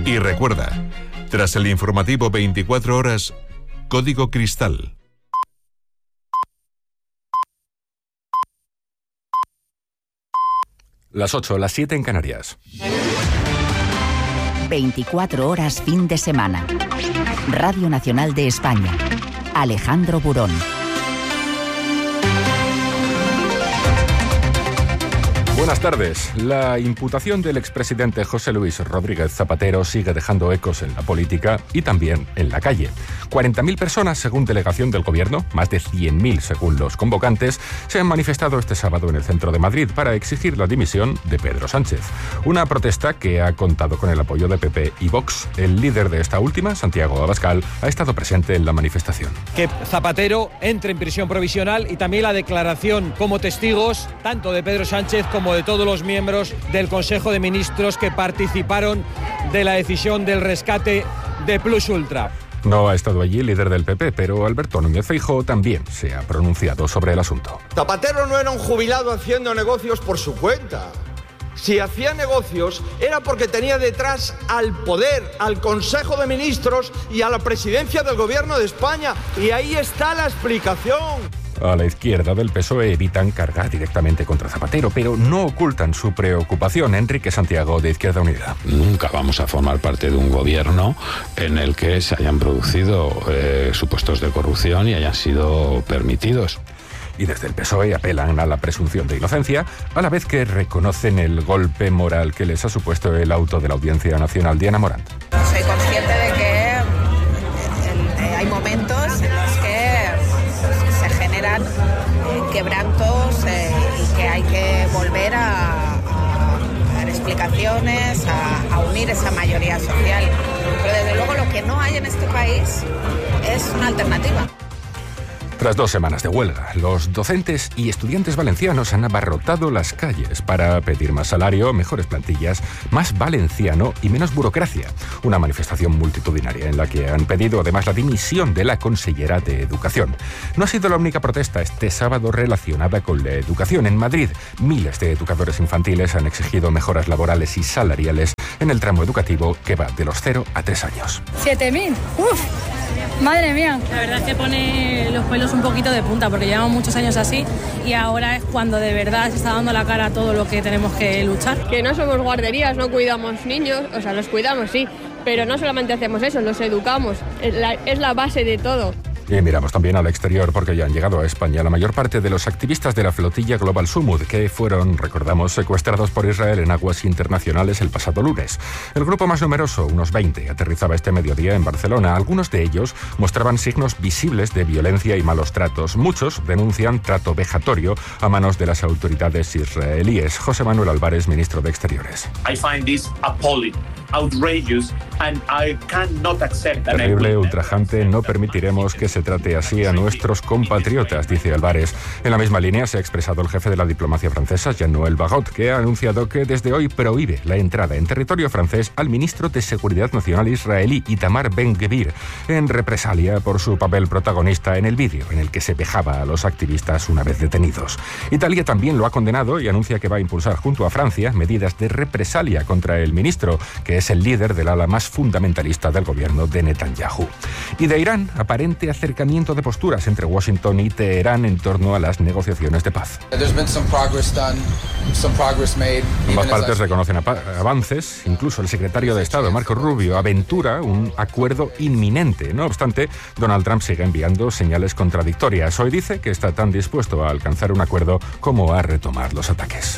Y recuerda, tras el informativo 24 horas, Código Cristal. Las 8, las 7 en Canarias. 24 horas fin de semana. Radio Nacional de España. Alejandro Burón. Buenas tardes. La imputación del expresidente José Luis Rodríguez Zapatero sigue dejando ecos en la política y también en la calle. 40.000 personas, según delegación del Gobierno, más de 100.000 según los convocantes, se han manifestado este sábado en el centro de Madrid para exigir la dimisión de Pedro Sánchez. Una protesta que ha contado con el apoyo de PP y Vox. El líder de esta última, Santiago Abascal, ha estado presente en la manifestación. Que Zapatero entre en prisión provisional y también la declaración como testigos, tanto de Pedro Sánchez como de todos los miembros del Consejo de Ministros que participaron de la decisión del rescate de Plus Ultra. No ha estado allí el líder del PP, pero Alberto Núñez Feijóo también se ha pronunciado sobre el asunto. Zapatero no era un jubilado haciendo negocios por su cuenta. Si hacía negocios era porque tenía detrás al poder, al Consejo de Ministros y a la presidencia del Gobierno de España. Y ahí está la explicación. A la izquierda del PSOE evitan cargar directamente contra Zapatero, pero no ocultan su preocupación. Enrique Santiago, de Izquierda Unida. Nunca vamos a formar parte de un gobierno en el que se hayan producido supuestos de corrupción y hayan sido permitidos. Y desde el PSOE apelan a la presunción de inocencia, a la vez que reconocen el golpe moral que les ha supuesto el auto de la Audiencia Nacional. Diana Morant. Soy consciente de que hay momentos en los que se generan quebrantos y que hay que volver a dar explicaciones, a unir esa mayoría social. Pero desde luego lo que no hay en este país es una alternativa. Tras 2 semanas de huelga, los docentes y estudiantes valencianos han abarrotado las calles para pedir más salario, mejores plantillas, más valenciano y menos burocracia. Una manifestación multitudinaria en la que han pedido además la dimisión de la consellera de Educación. No ha sido la única protesta este sábado relacionada con la educación. En Madrid, miles de educadores infantiles han exigido mejoras laborales y salariales en el tramo educativo que va de los 0 a 3 años. 7.000. ¡Uf! Madre mía. La verdad es que pone los pelos un poquito de punta porque llevamos muchos años así y ahora es cuando de verdad se está dando la cara a todo lo que tenemos que luchar. Que no somos guarderías, no cuidamos niños, o sea, los cuidamos sí, pero no solamente hacemos eso, los educamos, es la base de todo. Y miramos también al exterior porque ya han llegado a España la mayor parte de los activistas de la flotilla Global Sumud que fueron, recordamos, secuestrados por Israel en aguas internacionales el pasado lunes. El grupo más numeroso, unos 20, aterrizaba este mediodía en Barcelona. Algunos de ellos mostraban signos visibles de violencia y malos tratos. Muchos denuncian trato vejatorio a manos de las autoridades israelíes. José Manuel Álvarez, ministro de Exteriores. I find this appalling, outrageous, and I cannot accept that. Terrible, ultrajante, no permitiremos que se trate así a nuestros compatriotas, dice Álvarez. En la misma línea se ha expresado el jefe de la diplomacia francesa, Jean-Noël Barrot, que ha anunciado que desde hoy prohíbe la entrada en territorio francés al ministro de Seguridad Nacional israelí, Itamar Ben-Gvir, en represalia por su papel protagonista en el vídeo en el que se vejaba a los activistas una vez detenidos. Italia también lo ha condenado y anuncia que va a impulsar junto a Francia medidas de represalia contra el ministro, que es el líder del ala más fundamentalista del gobierno de Netanyahu. Y de Irán, aparente acercamiento de posturas entre Washington y Teherán en torno a las negociaciones de paz. Ambas partes reconocen avances, incluso el secretario de Estado, Marco Rubio, aventura un acuerdo inminente. No obstante, Donald Trump sigue enviando señales contradictorias. Hoy dice que está tan dispuesto a alcanzar un acuerdo como a retomar los ataques.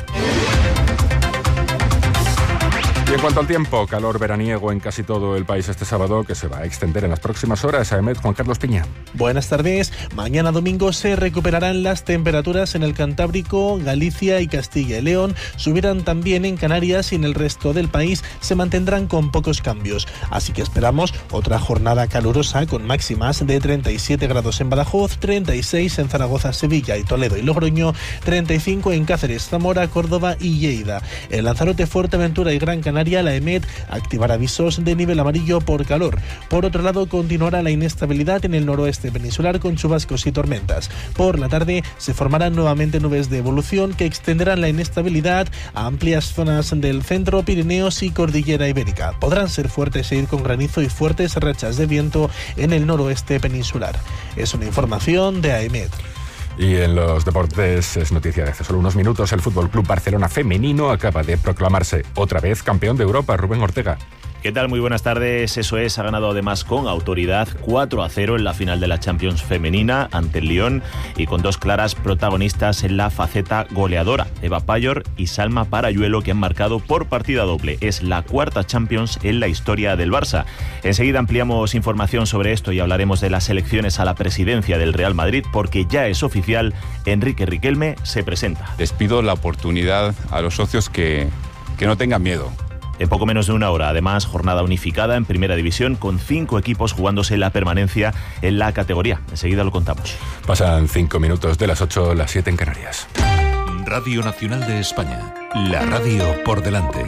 Y en cuanto al tiempo, calor veraniego en casi todo el país este sábado, que se va a extender en las próximas horas. AEMET, Juan Carlos Piña. Buenas tardes. Mañana domingo se recuperarán las temperaturas en el Cantábrico, Galicia y Castilla y León. Subirán también en Canarias y en el resto del país se mantendrán con pocos cambios. Así que esperamos otra jornada calurosa con máximas de 37 grados en Badajoz, 36 en Zaragoza, Sevilla y Toledo y Logroño, 35 en Cáceres, Zamora, Córdoba y Lleida. En Lanzarote, Fuerteventura y Gran Canaria Canaria, la EMET activará avisos de nivel amarillo por calor. Por otro lado, continuará la inestabilidad en el noroeste peninsular con chubascos y tormentas. Por la tarde se formarán nuevamente nubes de evolución que extenderán la inestabilidad a amplias zonas del centro, Pirineos y Cordillera Ibérica. Podrán ser fuertes e ir con granizo y fuertes rachas de viento en el noroeste peninsular. Es una información de AEMET. Y en los deportes es noticia de hace solo unos minutos. El Fútbol Club Barcelona femenino acaba de proclamarse otra vez campeón de Europa. Rubén Ortega. ¿Qué tal? Muy buenas tardes. Eso es, ha ganado además con autoridad 4-0 en la final de la Champions femenina ante el Lyon y con dos claras protagonistas en la faceta goleadora, Eva Payor y Salma Parayuelo, que han marcado por partida doble. Es la cuarta Champions en la historia del Barça. Enseguida ampliamos información sobre esto y hablaremos de las elecciones a la presidencia del Real Madrid, porque ya es oficial, Enrique Riquelme se presenta. Les pido la oportunidad a los socios que no tengan miedo. En poco menos de una hora, además, jornada unificada en Primera División con 5 equipos jugándose la permanencia en la categoría. Enseguida lo contamos. Pasan 5 minutos de las 8, las 7 en Canarias. Radio Nacional de España. La radio por delante.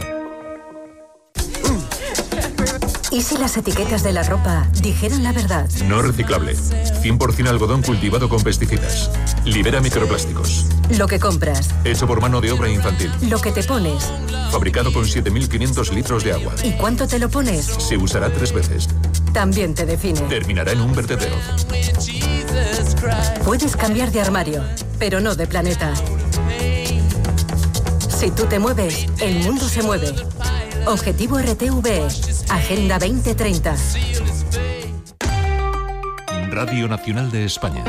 ¿Y si las etiquetas de la ropa dijeran la verdad? No reciclable. 100% algodón cultivado con pesticidas. Libera microplásticos. Lo que compras. Hecho por mano de obra infantil. Lo que te pones. Fabricado con 7.500 litros de agua. ¿Y cuánto te lo pones? Se usará 3 veces. También te define. Terminará en un vertedero. Puedes cambiar de armario, pero no de planeta. Si tú te mueves, el mundo se mueve. Objetivo RTVE. Agenda 2030. Radio Nacional de España.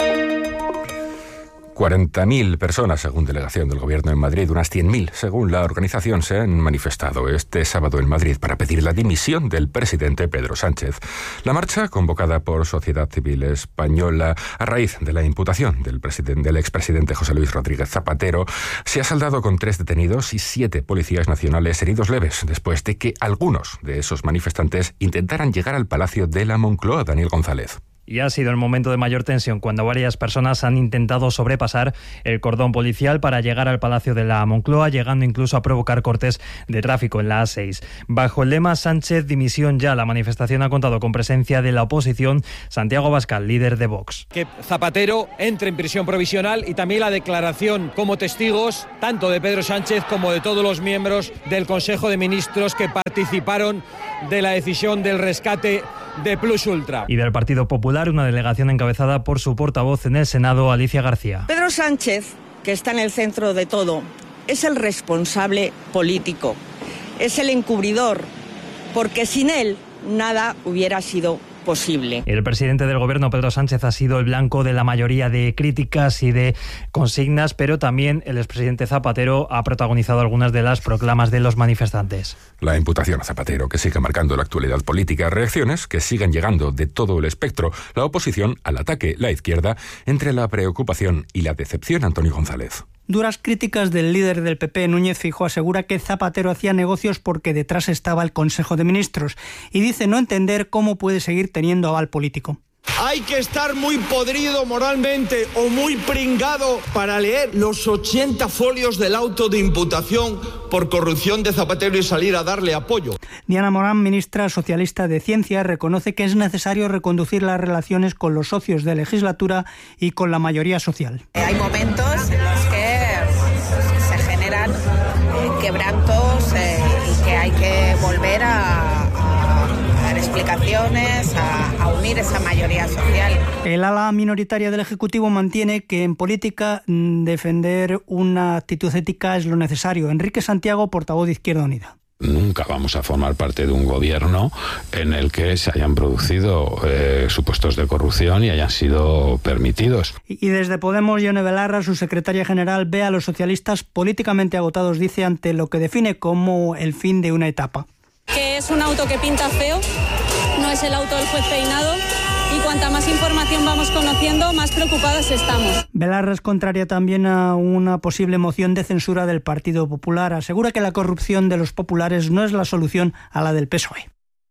40.000 personas, según delegación del Gobierno en Madrid, unas 100.000, según la organización, se han manifestado este sábado en Madrid para pedir la dimisión del presidente Pedro Sánchez. La marcha, convocada por Sociedad Civil Española a raíz de la imputación del expresidente José Luis Rodríguez Zapatero, se ha saldado con 3 detenidos y 7 policías nacionales heridos leves, después de que algunos de esos manifestantes intentaran llegar al Palacio de la Moncloa. Daniel González. Y ha sido el momento de mayor tensión cuando varias personas han intentado sobrepasar el cordón policial para llegar al Palacio de la Moncloa, llegando incluso a provocar cortes de tráfico en la A6. Bajo el lema Sánchez dimisión ya, la manifestación ha contado con presencia de la oposición. Santiago Abascal, líder de Vox. Que Zapatero entre en prisión provisional y también la declaración como testigos tanto de Pedro Sánchez como de todos los miembros del Consejo de Ministros que participaron de la decisión del rescate de Plus Ultra. Y del Partido Popular, una delegación encabezada por su portavoz en el Senado, Alicia García. Pedro Sánchez, que está en el centro de todo, es el responsable político, es el encubridor, porque sin él nada hubiera sido posible. El presidente del Gobierno, Pedro Sánchez, ha sido el blanco de la mayoría de críticas y de consignas, pero también el expresidente Zapatero ha protagonizado algunas de las proclamas de los manifestantes. La imputación a Zapatero, que sigue marcando la actualidad política, reacciones que siguen llegando de todo el espectro, la oposición al ataque, la izquierda, entre la preocupación y la decepción. Antonio González. Duras críticas del líder del PP, Núñez Feijóo, asegura que Zapatero hacía negocios porque detrás estaba el Consejo de Ministros y dice no entender cómo puede seguir teniendo aval político. Hay que estar muy podrido moralmente o muy pringado para leer los 80 folios del auto de imputación por corrupción de Zapatero y salir a darle apoyo. Diana Morán, ministra socialista de Ciencia, reconoce que es necesario reconducir las relaciones con los socios de legislatura y con la mayoría social. Hay momentos en los que se generan quebrantos y que hay que volver a dar explicaciones, a unir esa mayoría social. El ala minoritaria del Ejecutivo mantiene que en política defender una actitud ética es lo necesario. Enrique Santiago, portavoz de Izquierda Unida. Nunca vamos a formar parte de un gobierno en el que se hayan producido supuestos de corrupción y hayan sido permitidos. Y desde Podemos, Yone Belarra, su secretaria general, ve a los socialistas políticamente agotados, dice, ante lo que define como el fin de una etapa. Que es un auto que pinta feo, no es el auto del juez Peinado, y cuanta más información vamos conociendo, más preocupados estamos. Belarra es contraria también a una posible moción de censura del Partido Popular. Asegura que la corrupción de los populares no es la solución a la del PSOE.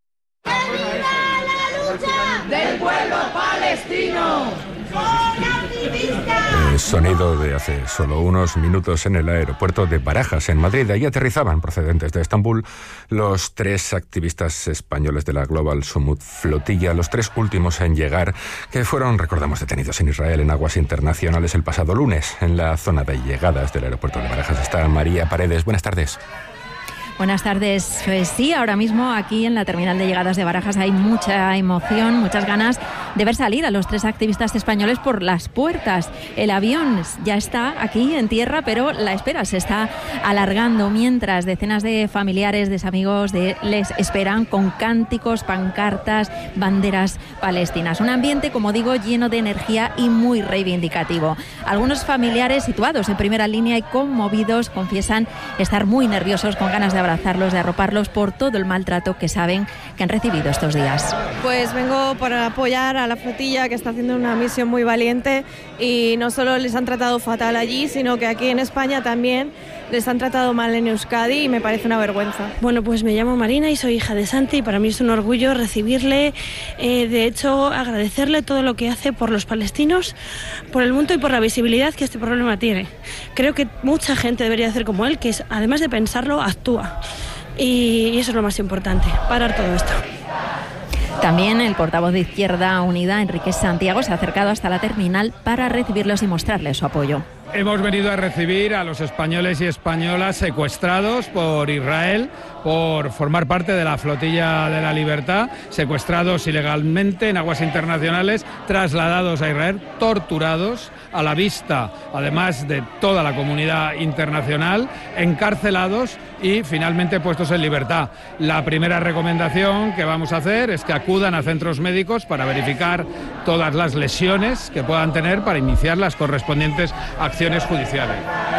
¡Viva la lucha del pueblo palestino! ¡Con activistas! Sonido de hace solo unos minutos en el aeropuerto de Barajas, en Madrid. Ahí aterrizaban, procedentes de Estambul, los 3 activistas españoles de la Global Summit Flotilla, los 3 últimos en llegar, que fueron, recordamos, detenidos en Israel en aguas internacionales el pasado lunes. En la zona de llegadas del aeropuerto de Barajas está María Paredes. Buenas tardes. Buenas tardes. Pues sí, ahora mismo aquí en la terminal de llegadas de Barajas hay mucha emoción, muchas ganas de ver salir a los 3 activistas españoles por las puertas. El avión ya está aquí en tierra, pero la espera se está alargando mientras decenas de familiares, de amigos les esperan con cánticos, pancartas, banderas palestinas. Un ambiente, como digo, lleno de energía y muy reivindicativo. Algunos familiares situados en primera línea y conmovidos confiesan estar muy nerviosos, con ganas de abrazarlos, de arroparlos por todo el maltrato que saben que han recibido estos días. Pues vengo para apoyar a la flotilla, que está haciendo una misión muy valiente, y no solo les han tratado fatal allí, sino que aquí en España también les han tratado mal en Euskadi, y me parece una vergüenza. Bueno, pues me llamo Marina y soy hija de Santi, y para mí es un orgullo recibirle, de hecho agradecerle todo lo que hace por los palestinos, por el mundo y por la visibilidad que este problema tiene. Creo que mucha gente debería hacer como él, que es, además de pensarlo, actúa. Y eso es lo más importante, parar todo esto. También el portavoz de Izquierda Unida, Enrique Santiago, se ha acercado hasta la terminal para recibirlos y mostrarles su apoyo. Hemos venido a recibir a los españoles y españolas secuestrados por Israel por formar parte de la Flotilla de la Libertad, secuestrados ilegalmente en aguas internacionales, trasladados a Israel, torturados a la vista, además de toda la comunidad internacional, encarcelados y finalmente puestos en libertad. La primera recomendación que vamos a hacer es que acudan a centros médicos para verificar todas las lesiones que puedan tener para iniciar las correspondientes acciones judiciales.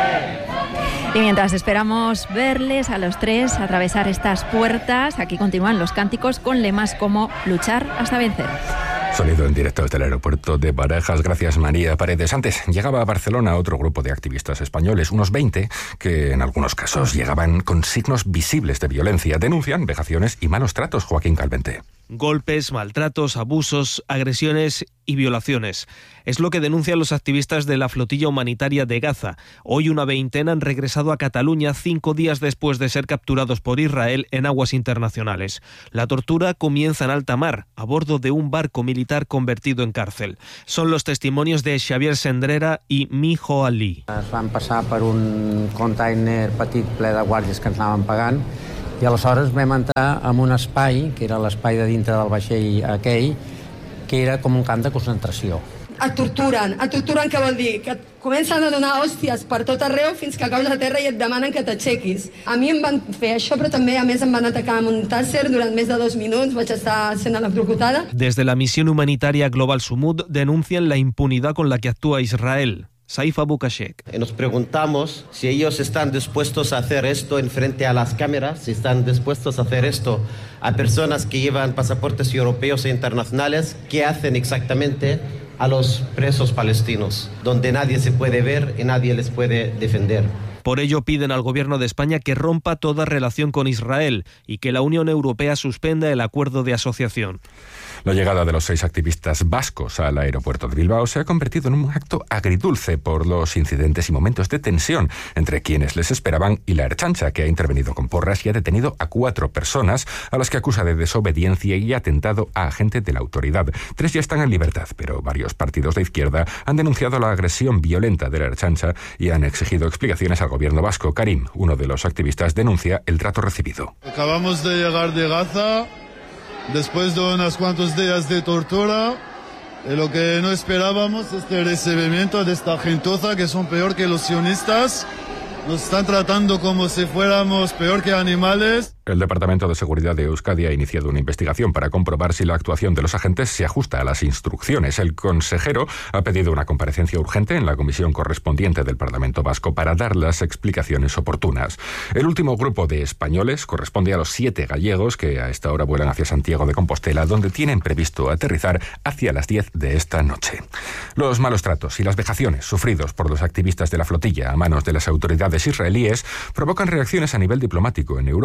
Y mientras esperamos verles a los 3 atravesar estas puertas, aquí continúan los cánticos con lemas como luchar hasta vencer. Sonido en directo desde el aeropuerto de Barajas. Gracias, María Paredes. Antes llegaba a Barcelona otro grupo de activistas españoles, unos 20, que en algunos casos llegaban con signos visibles de violencia. Denuncian vejaciones y malos tratos, Joaquín Calvente. Golpes, maltratos, abusos, agresiones y violaciones. Es lo que denuncian los activistas de la flotilla humanitaria de Gaza. Hoy una veintena han regresado a Cataluña 5 días después de ser capturados por Israel en aguas internacionales. La tortura comienza en alta mar, a bordo de un barco militar convertido en cárcel. Son los testimonios de Xavier Sendrera y Mijo Ali. Es van passar per un container petit ple de guàrdies que ens anaven pagant, i aleshores vam entrar en un espai, que era l'espai de dintre del vaixell aquell, que era com un camp de concentració. Et torturen què vol dir? Que et comencen a donar hòsties per tot arreu fins que caus a terra i et demanen que t'aixequis. A mi em van fer això, però també a més em van atacar amb un tàser durant més de 2 minuts, vaig estar sent electrocutada. Desde la misión humanitaria Global Summit denuncian la impunidad con la que actúa Israel. Saif Abu Kashek. Nos preguntamos si ellos están dispuestos a hacer esto en frente a las cámaras, si están dispuestos a hacer esto a personas que llevan pasaportes europeos e internacionales, ¿qué hacen exactamente a los presos palestinos, donde nadie se puede ver y nadie les puede defender? Por ello piden al gobierno de España que rompa toda relación con Israel y que la Unión Europea suspenda el acuerdo de asociación. La llegada de los 6 activistas vascos al aeropuerto de Bilbao se ha convertido en un acto agridulce por los incidentes y momentos de tensión entre quienes les esperaban y la Ertzaintza, que ha intervenido con porras y ha detenido a 4 personas a las que acusa de desobediencia y atentado a agentes de la autoridad. 3 ya están en libertad, pero varios partidos de izquierda han denunciado la agresión violenta de la Ertzaintza y han exigido explicaciones al gobierno vasco. Karim, uno de los activistas, denuncia el trato recibido. Acabamos de llegar de Gaza después de unos cuantos días de tortura, y lo que no esperábamos es el recibimiento de esta gentuza que son peor que los sionistas. Nos están tratando como si fuéramos peor que animales. El Departamento de Seguridad de Euskadi ha iniciado una investigación para comprobar si la actuación de los agentes se ajusta a las instrucciones. El consejero ha pedido una comparecencia urgente en la comisión correspondiente del Parlamento Vasco para dar las explicaciones oportunas. El último grupo de españoles corresponde a los 7 gallegos que a esta hora vuelan hacia Santiago de Compostela, donde tienen previsto aterrizar hacia las 10 de esta noche. Los malos tratos y las vejaciones sufridos por los activistas de la flotilla a manos de las autoridades israelíes provocan reacciones a nivel diplomático en Europa.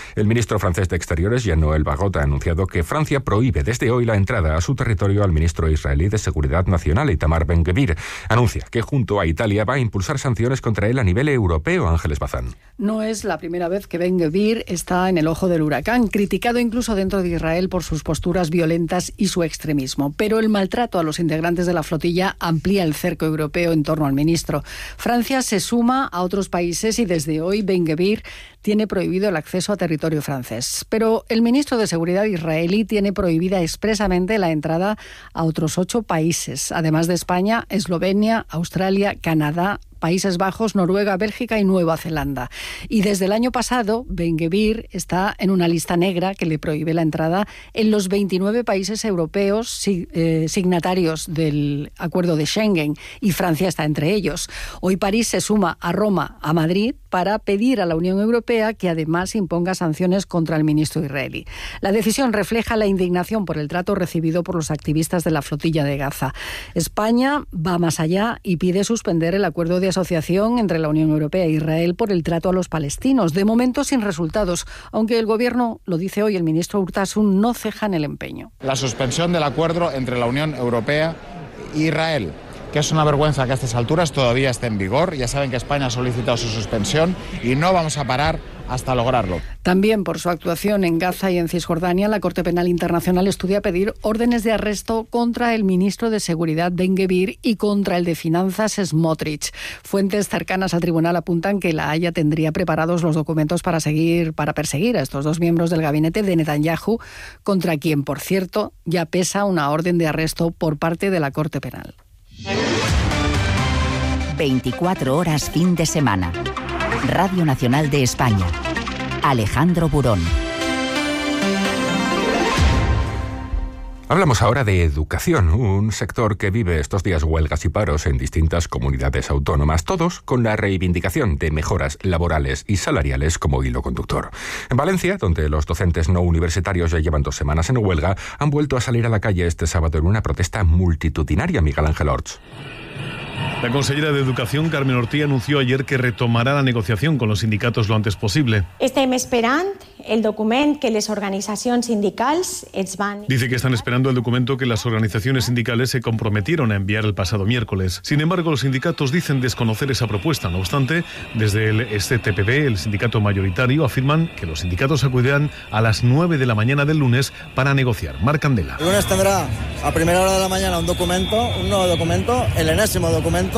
El ministro francés de Exteriores, Jean-Noël Barrot, ha anunciado que Francia prohíbe desde hoy la entrada a su territorio al ministro israelí de Seguridad Nacional, Itamar Ben-Gvir. Anuncia que junto a Italia va a impulsar sanciones contra él a nivel europeo. Ángeles Bazán. No es la primera vez que Ben-Gvir está en el ojo del huracán, criticado incluso dentro de Israel por sus posturas violentas y su extremismo. Pero el maltrato a los integrantes de la flotilla amplía el cerco europeo en torno al ministro. Francia se suma a otros países y desde hoy Ben-Gvir tiene prohibido el acceso a territorio francés. Pero el ministro de Seguridad israelí tiene prohibida expresamente la entrada a otros 8 países, además de España, Eslovenia, Australia, Canadá, Países Bajos, Noruega, Bélgica y Nueva Zelanda. Y desde el año pasado, Ben-Gvir está en una lista negra que le prohíbe la entrada en los 29 países europeos signatarios del Acuerdo de Schengen, y Francia está entre ellos. Hoy París se suma a Roma, a Madrid, para pedir a la Unión Europea que además imponga sanciones contra el ministro israelí. La decisión refleja la indignación por el trato recibido por los activistas de la flotilla de Gaza. España va más allá y pide suspender el acuerdo de asociación entre la Unión Europea e Israel por el trato a los palestinos, de momento sin resultados, aunque el Gobierno, lo dice hoy el ministro Urtasun, no ceja en el empeño. La suspensión del acuerdo entre la Unión Europea e Israel, que es una vergüenza que a estas alturas todavía esté en vigor. Ya saben que España ha solicitado su suspensión y no vamos a parar hasta lograrlo. También por su actuación en Gaza y en Cisjordania, la Corte Penal Internacional estudia pedir órdenes de arresto contra el ministro de Seguridad Ben-Gvir y contra el de Finanzas Smotrich. Fuentes cercanas al tribunal apuntan que La Haya tendría preparados los documentos para perseguir a estos dos miembros del gabinete de Netanyahu, contra quien, por cierto, ya pesa una orden de arresto por parte de la Corte Penal. 24 horas fin de semana. Radio Nacional de España. Alejandro Burón. Hablamos ahora de educación, un sector que vive estos días huelgas y paros en distintas comunidades autónomas, todos con la reivindicación de mejoras laborales y salariales como hilo conductor. En Valencia, donde los docentes no universitarios ya llevan 2 semanas en huelga, han vuelto a salir a la calle este sábado en una protesta multitudinaria. Miguel Ángel Orts. La consellera de Educación, Carmen Ortí, anunció ayer que retomará la negociación con los sindicatos lo antes possible. Estem esperant el document que les organizacions sindicals ens van... Dice que están esperando el documento que las organizaciones sindicales se comprometieron a enviar el pasado miércoles. Sin embargo, los sindicatos dicen desconocer esa propuesta. No obstante, desde el STPB, el sindicato mayoritario, afirman que los sindicatos acudirán a las 9 de la mañana del lunes para negociar. Marc Candela. El lunes tendrá a primera hora de la mañana un nuevo documento, el enésimo documento,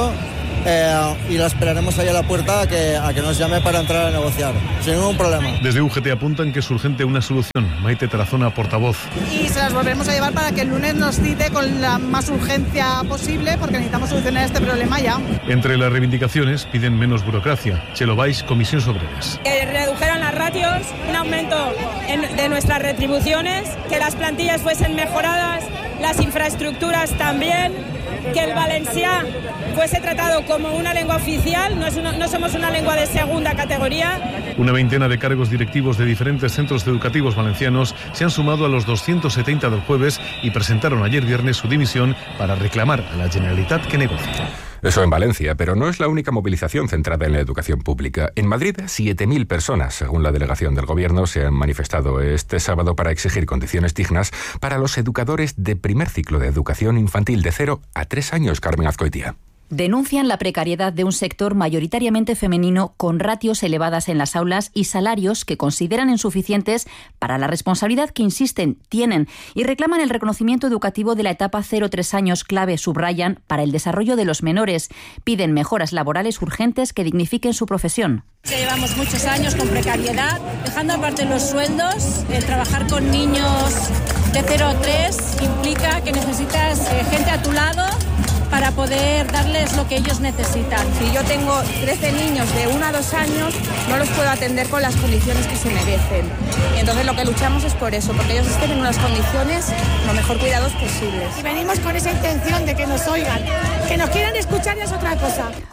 y la esperaremos ahí a la puerta a que nos llame para entrar a negociar, sin ningún problema. Desde UGT apuntan que es urgente una solución. Maite Tarazona, portavoz. Y se las volveremos a llevar para que el lunes nos cite con la más urgencia posible, porque necesitamos solucionar este problema ya. Entre las reivindicaciones piden menos burocracia. Chelo Baix, Comisiones Obreras. Que redujeran las ratios, un aumento de nuestras retribuciones, que las plantillas fuesen mejoradas, las infraestructuras también, que el valencià fuese tratado como una lengua oficial, no somos una lengua de segunda categoría. Una veintena de cargos directivos de diferentes centros educativos valencianos se han sumado a los 270 del jueves y presentaron ayer viernes su dimisión para reclamar a la Generalitat que negocie. Eso en Valencia, pero no es la única movilización centrada en la educación pública. En Madrid, 7.000 personas, según la delegación del Gobierno, se han manifestado este sábado para exigir condiciones dignas para los educadores de primer ciclo de educación infantil de 0 a 3 años. Carmen Azcoitia. Denuncian la precariedad de un sector mayoritariamente femenino con ratios elevadas en las aulas y salarios que consideran insuficientes para la responsabilidad que, insisten, tienen, y reclaman el reconocimiento educativo de la etapa 0-3 años clave, subrayan, para el desarrollo de los menores. Piden mejoras laborales urgentes que dignifiquen su profesión. Llevamos muchos años con precariedad, dejando aparte los sueldos. El trabajar con niños de 0 a 3 implica que necesitas gente a tu lado para poder darles lo que ellos necesitan. Si yo tengo 13 niños de 1 a 2 años, no los puedo atender con las condiciones que se merecen. Y entonces lo que luchamos es por eso, porque ellos estén en unas condiciones lo mejor cuidados posibles. Y venimos con esa intención de que nos oigan, que nos quieran escuchar es otra cosa.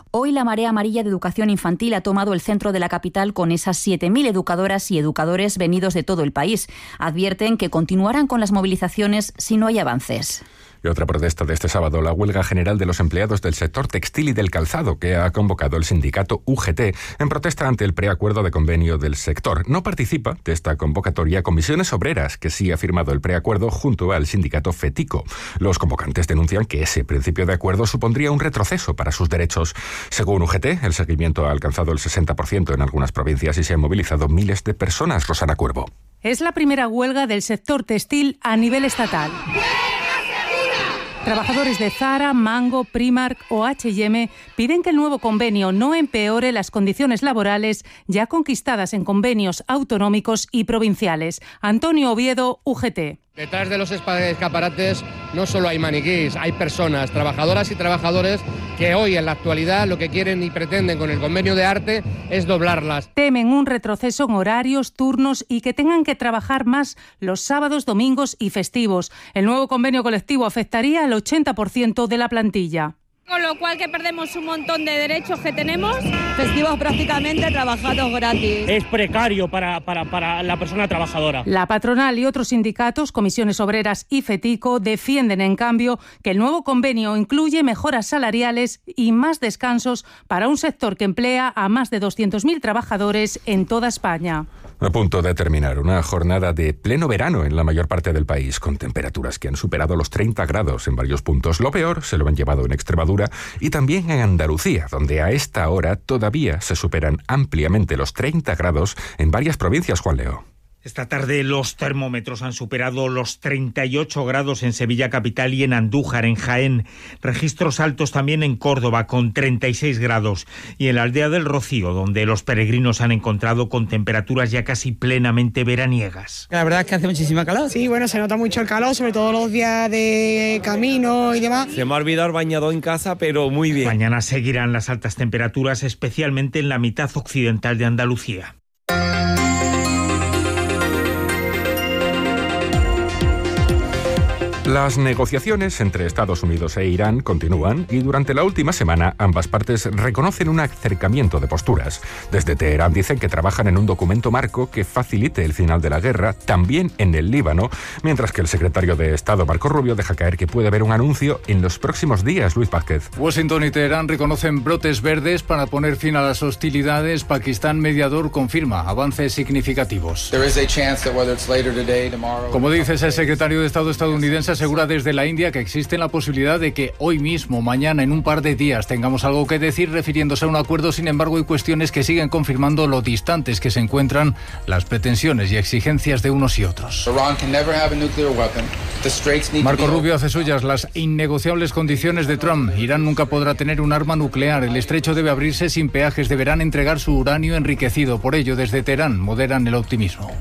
Hoy la marea amarilla de educación infantil ha tomado el centro de la capital con esas 7.000 educadoras y educadores venidos de todo el país. Advierten que continuarán con las movilizaciones si no hay avances. Y otra protesta de este sábado, la huelga general de los empleados del sector textil y del calzado, que ha convocado el sindicato UGT en protesta ante el preacuerdo de convenio del sector. No participa de esta convocatoria Comisiones Obreras, que sí ha firmado el preacuerdo junto al sindicato FETICO. Los convocantes denuncian que ese principio de acuerdo supondría un retroceso para sus derechos. Según UGT, el seguimiento ha alcanzado el 60% en algunas provincias y se han movilizado miles de personas. Rosana Cuervo. Es la primera huelga del sector textil a nivel estatal. Trabajadores de Zara, Mango, Primark o H&M piden que el nuevo convenio no empeore las condiciones laborales ya conquistadas en convenios autonómicos y provinciales. Antonio Oviedo, UGT. Detrás de los escaparates no solo hay maniquís, hay personas, trabajadoras y trabajadores que hoy en la actualidad lo que quieren y pretenden con el convenio de arte es doblarlas. Temen un retroceso en horarios, turnos y que tengan que trabajar más los sábados, domingos y festivos. El nuevo convenio colectivo afectaría al 80% de la plantilla. Con lo cual que perdemos un montón de derechos que tenemos. Festivos prácticamente trabajados gratis. Es precario para la persona trabajadora. La patronal y otros sindicatos, Comisiones Obreras y FETICO, defienden en cambio que el nuevo convenio incluye mejoras salariales y más descansos para un sector que emplea a más de 200.000 trabajadores en toda España. A punto de terminar una jornada de pleno verano en la mayor parte del país, con temperaturas que han superado los 30 grados en varios puntos. Lo peor se lo han llevado en Extremadura y también en Andalucía, donde a esta hora todavía se superan ampliamente los 30 grados en varias provincias, Juan Leo. Esta tarde los termómetros han superado los 38 grados en Sevilla capital y en Andújar, en Jaén. Registros altos también en Córdoba, con 36 grados. Y en la aldea del Rocío, donde los peregrinos han encontrado con temperaturas ya casi plenamente veraniegas. La verdad es que hace muchísima calor. Sí, bueno, se nota mucho el calor, sobre todo los días de camino y demás. Se me ha olvidado el bañador en casa, pero muy bien. Mañana seguirán las altas temperaturas, especialmente en la mitad occidental de Andalucía. Las negociaciones entre Estados Unidos e Irán continúan y durante la última semana ambas partes reconocen un acercamiento de posturas. Desde Teherán dicen que trabajan en un documento marco que facilite el final de la guerra, también en el Líbano, mientras que el secretario de Estado, Marco Rubio, deja caer que puede haber un anuncio en los próximos días. Luis Vázquez. Washington y Teherán reconocen brotes verdes para poner fin a las hostilidades. Pakistán, mediador, confirma avances significativos. Como dice el secretario de Estado estadounidense, asegura desde la India que existe la posibilidad de que hoy mismo, mañana, en un par de días, tengamos algo que decir refiriéndose a un acuerdo. Sin embargo, hay cuestiones que siguen confirmando lo distantes que se encuentran las pretensiones y exigencias de unos y otros. Marco Rubio hace suyas las innegociables condiciones de Trump. Irán nunca podrá tener un arma nuclear. El estrecho debe abrirse sin peajes. Deberán entregar su uranio enriquecido. Por ello, desde Teherán moderan el optimismo.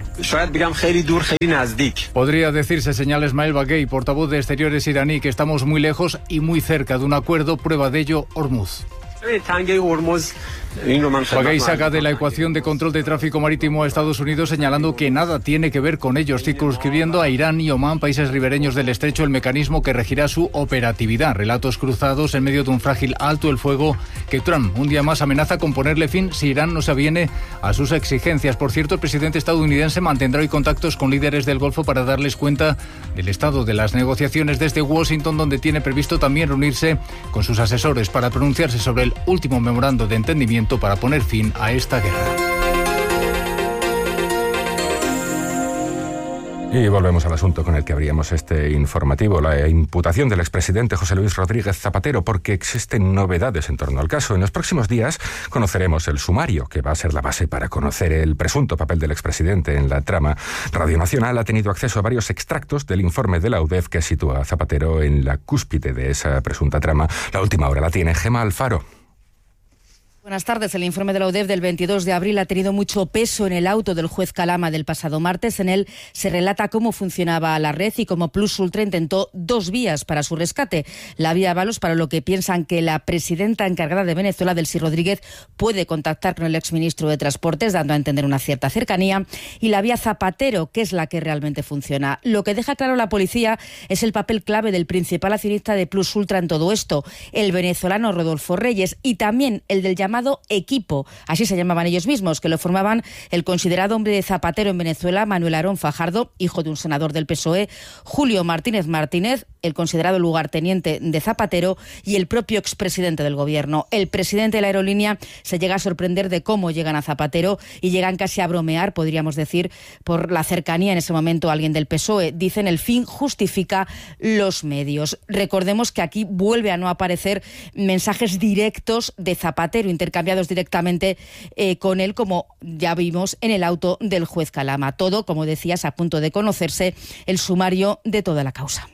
Podría decirse, señala Ismail Baghei, portavoz de Exteriores iraní, que estamos muy lejos y muy cerca de un acuerdo. Prueba de ello, Hormuz. Baghei saca de la ecuación de control de tráfico marítimo a Estados Unidos, señalando que nada tiene que ver con ellos, circunscribiendo a Irán y Omán, países ribereños del estrecho, el mecanismo que regirá su operatividad. Relatos cruzados en medio de un frágil alto el fuego que Trump un día más amenaza con ponerle fin si Irán no se aviene a sus exigencias. Por cierto, el presidente estadounidense mantendrá hoy contactos con líderes del Golfo para darles cuenta del estado de las negociaciones desde Washington, donde tiene previsto también reunirse con sus asesores para pronunciarse sobre el último memorando de entendimiento para poner fin a esta guerra. Y volvemos al asunto con el que abríamos este informativo, la imputación del expresidente José Luis Rodríguez Zapatero, porque existen novedades en torno al caso. En los próximos días conoceremos el sumario, que va a ser la base para conocer el presunto papel del expresidente en la trama. Radio Nacional ha tenido acceso a varios extractos del informe de la UDEF que sitúa a Zapatero en la cúspide de esa presunta trama. La última hora la tiene Gemma Alfaro. Buenas tardes. El informe de la UDEF del 22 de abril ha tenido mucho peso en el auto del juez Calama del pasado martes. En él se relata cómo funcionaba la red y cómo Plus Ultra intentó 2 vías para su rescate. La vía Avalos, para lo que piensan que la presidenta encargada de Venezuela, Delcy Rodríguez, puede contactar con el exministro de Transportes, dando a entender una cierta cercanía. Y la vía Zapatero, que es la que realmente funciona. Lo que deja claro la policía es el papel clave del principal accionista de Plus Ultra en todo esto, el venezolano Rodolfo Reyes, y también el del llamado equipo, así se llamaban ellos mismos, que lo formaban el considerado hombre de Zapatero en Venezuela, Manuel Aarón Fajardo, hijo de un senador del PSOE, Julio Martínez Martínez, el considerado lugarteniente de Zapatero, y el propio expresidente del gobierno. El presidente de la aerolínea se llega a sorprender de cómo llegan a Zapatero y llegan casi a bromear, podríamos decir, por la cercanía en ese momento a alguien del PSOE. Dicen, el fin justifica los medios. Recordemos que aquí vuelve a no aparecer mensajes directos de Zapatero, intercambiados directamente con él, como ya vimos en el auto del juez Calama. Todo, como decías, a punto de conocerse el sumario de toda la causa.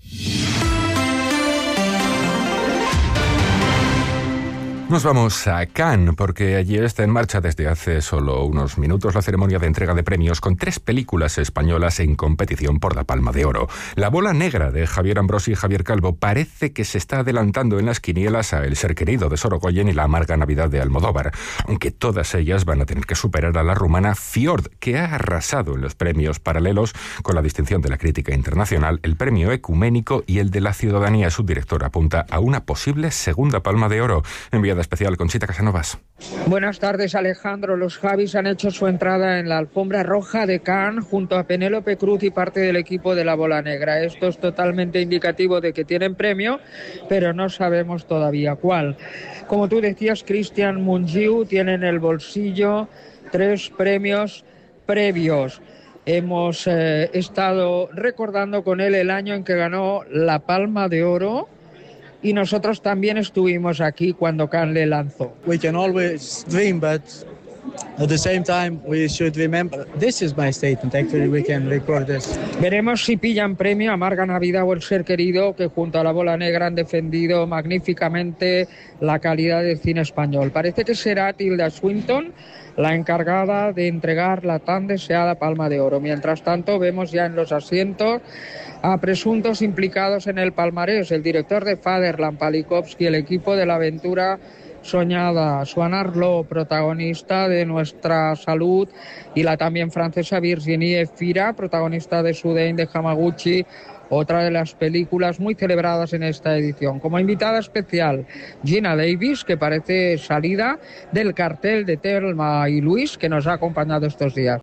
Nos vamos a Cannes, porque allí está en marcha desde hace solo unos minutos la ceremonia de entrega de premios con 3 películas españolas en competición por la Palma de Oro. La bola negra de Javier Ambrosi y Javier Calvo parece que se está adelantando en las quinielas a El ser querido de Sorogoyen y La amarga Navidad de Almodóvar, aunque todas ellas van a tener que superar a la rumana Fjord, que ha arrasado en los premios paralelos con la distinción de la crítica internacional, el premio ecuménico y el de la ciudadanía. Su director apunta a una posible segunda Palma de Oro. Enviada especial Conchita Casanovas. Buenas tardes, Alejandro. Los Javis han hecho su entrada en la alfombra roja de Cannes junto a Penélope Cruz y parte del equipo de la bola negra. Esto es totalmente indicativo de que tienen premio, pero no sabemos todavía cuál. Como tú decías, Christian Mungiu tiene en el bolsillo 3 premios previos. Hemos estado recordando con él el año en que ganó la Palma de Oro, y nosotros también estuvimos aquí cuando Cannes le lanzó. We can always dream, but at the same time we should remember this is my statement. Actually, we can record this. Veremos si pillan premio Amarga Navidad o El ser querido, que junto a la bola negra han defendido magníficamente la calidad del cine español. Parece que será Tilda Swinton la encargada de entregar la tan deseada Palma de Oro. Mientras tanto, vemos ya en los asientos a presuntos implicados en el palmarés, el director de Fatherland, Palikovsky, el equipo de la aventura soñada, Swan Arlo, protagonista de Nuestra Salud, y la también francesa Virginie Efira, protagonista de Soudain de Hamaguchi, otra de las películas muy celebradas en esta edición. Como invitada especial, Gina Davis, que parece salida del cartel de Thelma y Luis, que nos ha acompañado estos días.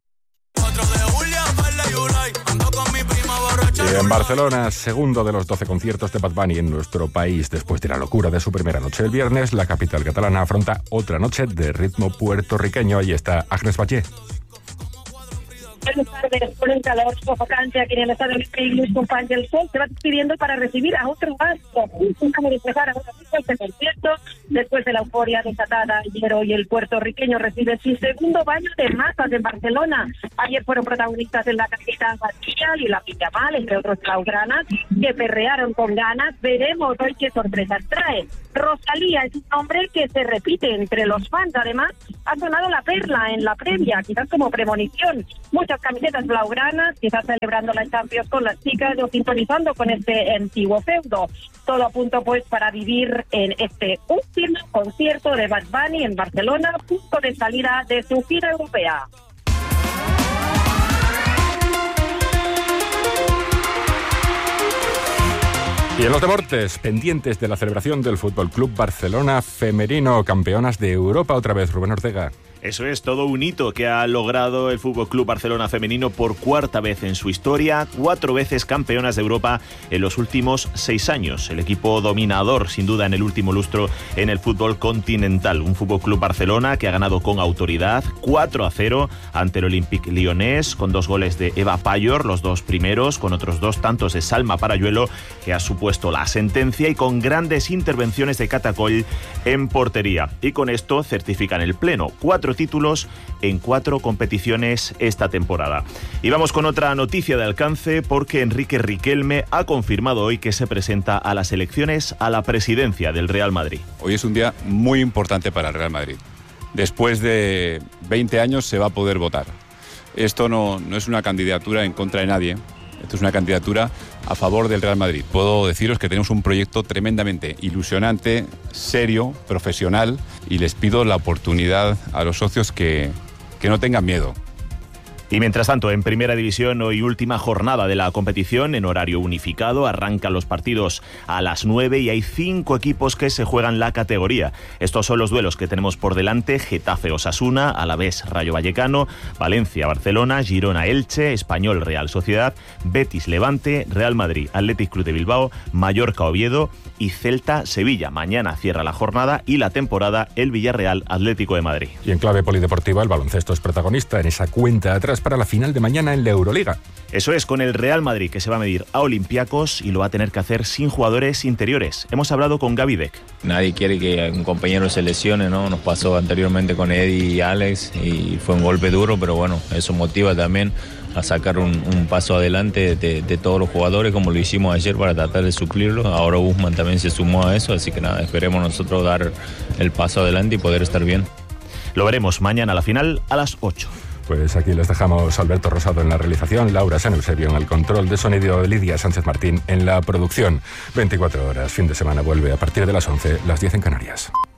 Y en Barcelona, segundo de los 12 conciertos de Bad Bunny en nuestro país. Después de la locura de su primera noche el viernes, la capital catalana afronta otra noche de ritmo puertorriqueño. Ahí está Agnes Valle. Buenas tardes. Con el calor sofocante aquí en el estadio Luis Companys del Sol, se va despidiendo para recibir a otro gasto. Como despejar ahora mismo este concierto, después de la euforia desatada ayer, hoy el puertorriqueño recibe su segundo baño de masas en Barcelona. Ayer fueron protagonistas en la capital Batilla y la Pillamal, entre otros blaugranas, que perrearon con ganas. Veremos hoy qué sorpresas trae. Rosalía es un nombre que se repite entre los fans. Además, ha sonado la perla en la previa, quizás como premonición. Muchas camisetas blaugranas, quizás celebrando la Champions con las chicas o sintonizando con este antiguo feudo. Todo a punto pues para vivir en este último concierto de Bad Bunny en Barcelona, punto de salida de su gira europea. Y en los deportes, pendientes de la celebración del Fútbol Club Barcelona femenino, campeonas de Europa otra vez, Rubén Ortega. Eso es todo un hito que ha logrado el Fútbol Club Barcelona femenino por 4ª vez en su historia, 4 veces campeonas de Europa en los últimos 6 años. El equipo dominador, sin duda, en el último lustro en el fútbol continental. Un Fútbol Club Barcelona que ha ganado con autoridad 4-0 ante el Olympique Lyonnais, con 2 goles de Eva Payor, los 2 primeros, con otros 2 tantos de Salma Parayuelo, que ha supuesto la sentencia, y con grandes intervenciones de Catacoll en portería. Y con esto certifican el pleno. 4 4 títulos en 4 competiciones esta temporada. Y vamos con otra noticia de alcance, porque Enrique Riquelme ha confirmado hoy que se presenta a las elecciones a la presidencia del Real Madrid. Hoy es un día muy importante para el Real Madrid. Después de 20 años se va a poder votar. Esto no es una candidatura en contra de nadie. Esto es una candidatura a favor del Real Madrid. Puedo deciros que tenemos un proyecto tremendamente ilusionante, serio, profesional, y les pido la oportunidad a los socios que no tengan miedo. Y mientras tanto, en Primera División, hoy última jornada de la competición en horario unificado. Arrancan los partidos a las 9 y hay 5 equipos que se juegan la categoría. Estos son los duelos que tenemos por delante: Getafe-Osasuna, Alavés-Rayo Vallecano, Valencia-Barcelona, Girona-Elche, Español-Real Sociedad, Betis-Levante, Real Madrid-Athletic Club de Bilbao, Mallorca-Oviedo y Celta-Sevilla. Mañana cierra la jornada y la temporada el Villarreal-Atlético de Madrid. Y en clave polideportiva, el baloncesto es protagonista en esa cuenta atrás para la final de mañana en la Euroliga. Eso es, con el Real Madrid, que se va a medir a Olympiacos y lo va a tener que hacer sin jugadores interiores. Hemos hablado con Gaby Deck. Nadie quiere que un compañero se lesione, ¿no? Nos pasó anteriormente con Eddie y Alex y fue un golpe duro, pero bueno, eso motiva también a sacar un paso adelante de todos los jugadores, como lo hicimos ayer, para tratar de suplirlo. Ahora Guzmán también se sumó a eso, así que nada, esperemos nosotros dar el paso adelante y poder estar bien. Lo veremos mañana a la final a las 8. Pues aquí les dejamos. Alberto Rosado en la realización, Laura San Eusebio en el control de sonido, Lidia Sánchez Martín en la producción. 24 horas, fin de semana vuelve a partir de las 11, las 10 en Canarias.